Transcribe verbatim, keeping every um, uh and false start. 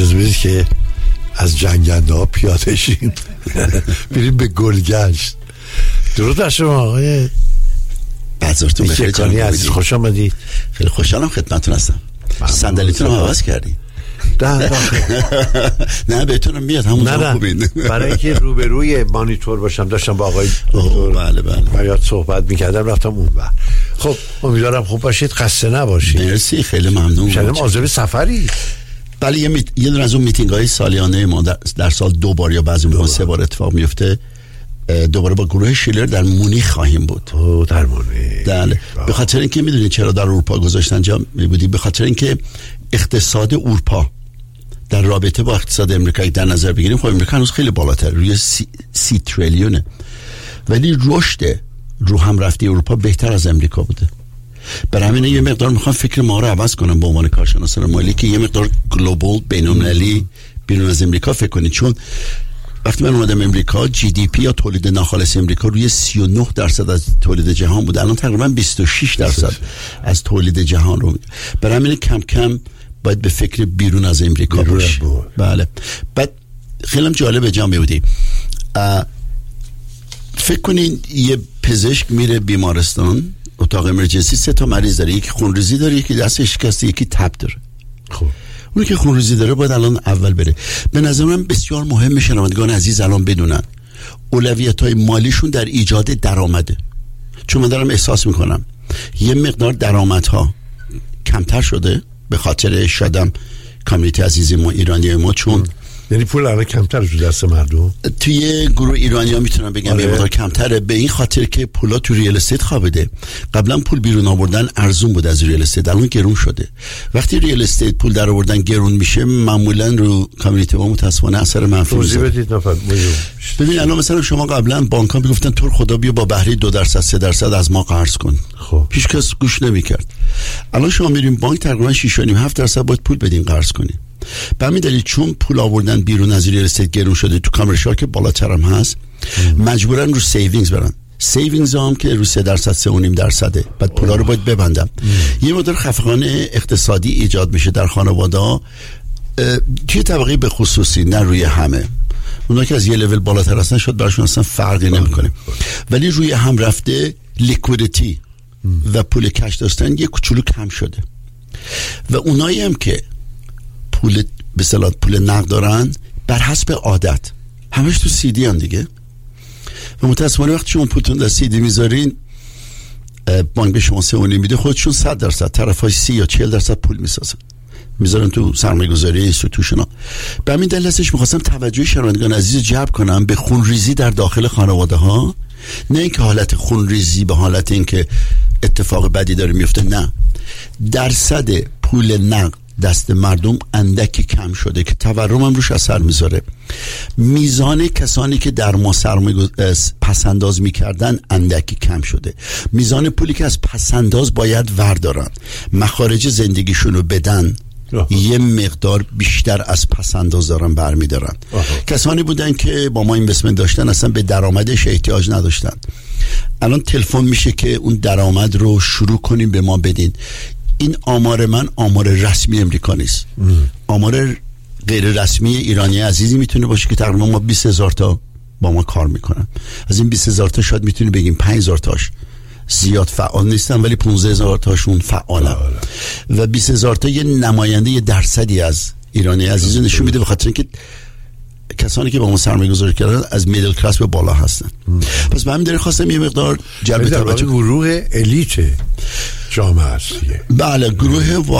اجازه بدید که از جنگنده ها پیاده شیم بریم به گلگشت. درود بر شما آقای بازارتون بخیر جان عزیز، خوش آمدید. خیلی خوشحالم خدمتتون هستم. صندلیتون رو عوض کردین؟ نه نه بهتونم میاد همون خوبین. برای اینکه روبروی مانیتور باشم داشتم با آقای دکتر بله بله باید صحبت میکردم، رفتم اون بر. خب امیدوارم خوب باشید، خسته نباشید. مرسی، خیلی ممنون. شدم عازم سفری. بله یه میت... یه دونه از اون میتینگ های سالیانه ما در, در سال دو بار یا بعضی موقع سه بار اتفاق میفته. دوباره با گروه شیلر در مونیخ خواهیم بود. او در مونیخ. بله. به خاطر اینکه میدونید چرا در اروپا گذاشتن جا میبودی؟ به خاطر اینکه اقتصاد اروپا در رابطه با اقتصاد امریکایی در نظر بگیریم، خب امریکا هنوز خیلی بالاتر، روی سی, سی تریلیونه، ولی رشد رو هم رفتی اروپا بهتر از امریکا بوده. برای همین یه مقدار میخوام فکر ما رو عوض کنم به عنوان کارشناسان مالی که یه مقدار گلوبال بین‌المللی بیرون از امریکا فکر کنید. چون وقتی من اومدم امریکا جی دی پی یا تولید ناخالص امریکا روی سی و نه درصد از تولید جهان بود، الان تقریبا بیست و شش درصد از تولید جهان رو. برای همین کم کم باید به فکر بیرون از امریکا باشی. بله. بعد خیلی جالبه جان بیودی، فکر کنین یه پزشک میره بیمارستان، اتاق امرجنسی، سه تا مریض داره، یکی خونریزی داره، یکی دستش شکسته، یکی تب داره. خب اونی که خونریزی داره باید الان اول بره. به نظر من بسیار مهم شنوندگان عزیز الان بدونن اولویت‌های مالیشون در ایجاد درآمده. چون من دارم احساس میکنم یه مقدار درآمدها کمتر شده به خاطر شادم کامیونیتی عزیزی ما ایرانی ما، چون یعنی پول الان کمتر تو دست مردم. توی گروه ایرانی‌ها میتونم بگم یه مقدار کمتره، به این خاطر که پولا تو ریال استیت خوابیده. قبلا پول بیرون آوردن ارزون بود از ریال استیت، الان گرون شده. وقتی ریال استیت پول در آوردن گرون میشه، معمولا رو کامیونیتی ما متأسفانه اثر منفی توضیح بدید. نفر ببین الان مثلا شما قبلا بانک‌ها میگفتن تو خدا بیا با بهره دو درصد سه درصد از ما قرض کن، خب هیچ کس گوش نمی‌کرد. الان شما میریم بانک تقریبا شش و نیم هفت درصد باید پول بدین قرض کنین. به همین دلیل چون پول آوردن بیرون از ریال استیت گرون شده، تو کامرشال که بالاتر هم هست ام. مجبورن رو سیوینگز برن. سیوینگز هم که رو سه درصد سه و نیم درصده، بعد پولا رو باید ببندم. ام. یه مقدار خفقان اقتصادی ایجاد میشه در خانواده‌ها، توی طبقه به خصوصی، نه روی همه. اونا که از یه لول بالاتر هستن شاید براشون اصلا فرقی نمیکنه، ولی روی هم رفته لیکویدیتی و پول کش داشتن یه کوچولو کم شده. و اونایی هم که پول به اصطلاح پول نقد دارن بر حسب عادت همش تو سی دی ان دیگه، و متأسفانه وقتی شما پولتون در سی دی میذارین، بانک به شما سه و نیم میده، خودشون صد درصد طرفای سی یا چهل درصد پول میسازن میذارن تو سرمایه گذاری اینستیتوشنال. به همین دلیل هستش میخواستم توجه شنوندگان عزیز جلب کنم به خونریزی در داخل خانواده ها. نه اینکه حالت خونریزی به حالت اینکه اتفاق بدی داره میفته، نه، درصد پول نقد دست مردم اندکی کم شده که تورم هم روش اثر میذاره. میزان کسانی که در ما سرمایه پسنداز میکردن اندکی کم شده. میزان پولی که از پسنداز باید وردارن مخارج زندگیشون رو بدن آه. یه مقدار بیشتر از پسنداز دارن برمیدارن. کسانی بودن که با ما اینوستمنت داشتن اصلا به درآمدش احتیاج نداشتن، الان تلفن میشه که اون درآمد رو شروع کنیم به ما بدین. این آمار من آمار رسمی امریکا نیست، آمار غیر رسمی ایرانی عزیزی میتونه باشه که تقریبا ما بیست هزار تا با ما کار میکنن. از این بیست هزار تا شاید میتونی بگیم پنج هزار تاش زیاد فعال نیستن، ولی پانزده هزار تاشون فعالن و بیست هزار تا یه نماینده یه درصدی از ایرانی عزیزی نشون میده، به خاطر اینکه کسانی که با ما سرمایه گذاری کردن از میدل کلاس به بالا هستن. پس به همین دلیل خواستم یه مقدار جلب توجه گروه الیت جامعه است. بله، گروه